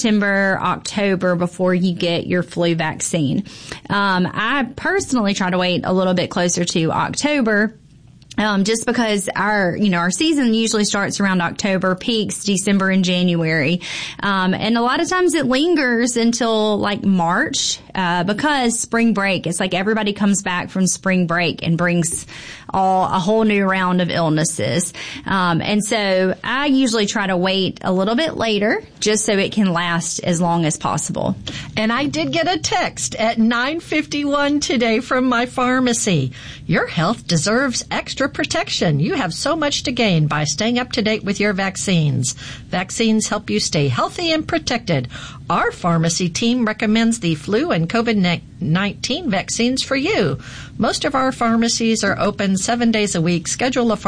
September, October before you get your flu vaccine. I personally try to wait a little bit closer to October. Just because our season usually starts around October, peaks December and January. And a lot of times it lingers until like March, because spring break, it's like everybody comes back from spring break and brings a whole new round of illnesses. And so I usually try to wait a little bit later just so it can last as long as possible. And I did get a text at 9:51 today from my pharmacy. Your health deserves extra protection. You have so much to gain by staying up to date with your vaccines. Vaccines help you stay healthy and protected. Our pharmacy team recommends the flu and COVID-19 vaccines for you. Most of our pharmacies are open 7 days a week. Schedule a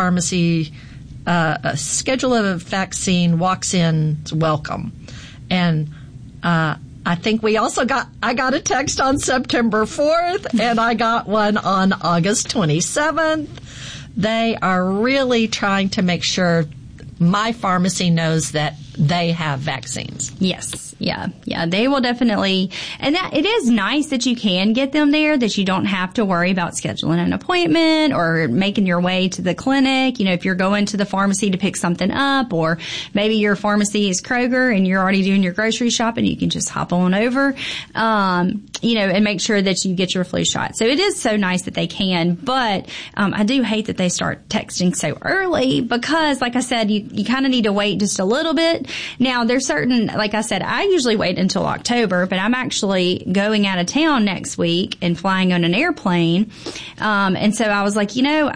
vaccine, walks in, welcome. And I think I got a text on September 4th, and I got one on August 27th. They are really trying to make sure my pharmacy knows that they have vaccines. Yes. Yeah. They will definitely, and that it is nice that you can get them there, that you don't have to worry about scheduling an appointment or making your way to the clinic. If you're going to the pharmacy to pick something up, or maybe your pharmacy is Kroger and you're already doing your grocery shopping, you can just hop on over, and make sure that you get your flu shot. So it is so nice that they can, but, I do hate that they start texting so early because, like I said, you kind of need to wait just a little bit. Now, there's certain, like I said, I usually wait until October, but I'm actually going out of town next week and flying on an airplane. And so I was like,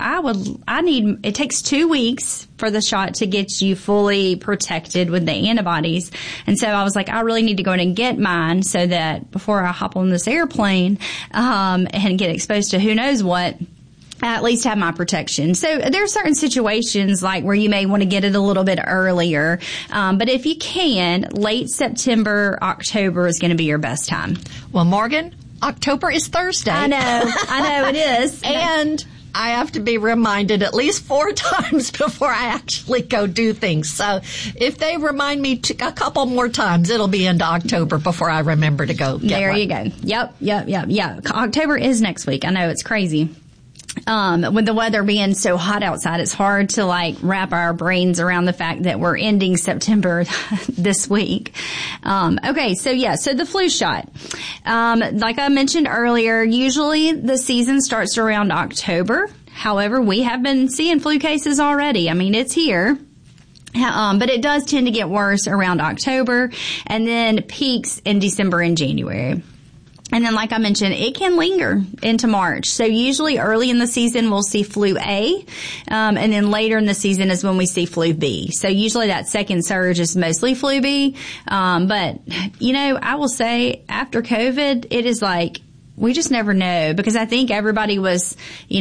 it takes 2 weeks for the shot to get you fully protected with the antibodies. And so I was like, I really need to go in and get mine so that before I hop on this airplane, and get exposed to who knows what, I at least have my protection. So there are certain situations like where you may want to get it a little bit earlier. But if you can, late September, October is going to be your best time. Well, Morgan, October is Thursday. I know it is. And I have to be reminded at least 4 times before I actually go do things. So if they remind me a couple more times, it'll be into October before I remember to go get there one. You go. Yep. Yeah. October is next week. I know it's crazy. With the weather being so hot outside, it's hard to wrap our brains around the fact that we're ending September this week. So the flu shot. Like I mentioned earlier, usually the season starts around October. However, we have been seeing flu cases already. I mean, it's here. But it does tend to get worse around October and then peaks in December and January. And then, like I mentioned, it can linger into March. So usually early in the season, we'll see flu A. And then later in the season is when we see flu B. So usually that second surge is mostly flu B. But, I will say after COVID, it is we just never know, because I think everybody was,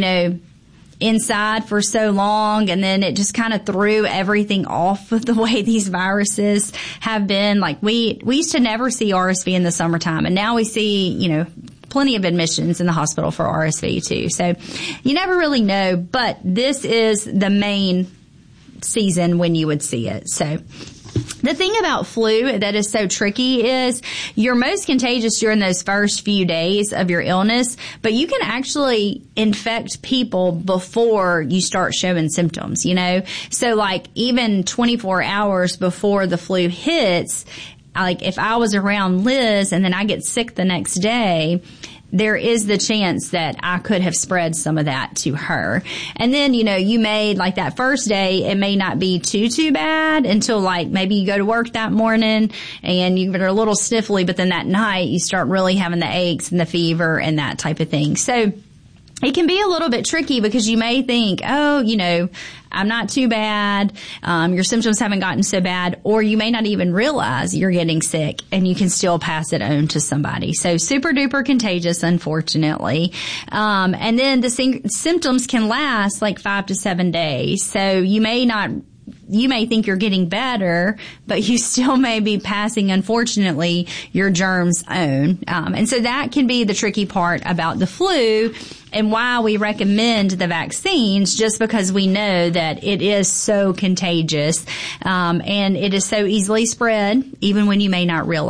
inside for so long, and then it just kind of threw everything off with the way these viruses have been. We used to never see RSV in the summertime, and now we see, plenty of admissions in the hospital for RSV too. So you never really know, but this is the main season when you would see it. So the thing about flu that is so tricky is you're most contagious during those first few days of your illness, but you can actually infect people before you start showing symptoms, So even 24 hours before the flu hits, if I was around Liz and then I get sick the next day, there is the chance that I could have spread some of that to her. And then, you may, that first day, it may not be too bad until maybe you go to work that morning and you're a little sniffly, but then that night you start really having the aches and the fever and that type of thing. So it can be a little bit tricky because you may think, I'm not too bad. Your symptoms haven't gotten so bad, or you may not even realize you're getting sick and you can still pass it on to somebody. So super duper contagious, unfortunately. And then the symptoms can last 5 to 7 days. So you may think you're getting better, but you still may be passing, unfortunately, your germs on. And so that can be the tricky part about the flu and why we recommend the vaccines, just because we know that it is so contagious, and it is so easily spread, even when you may not realize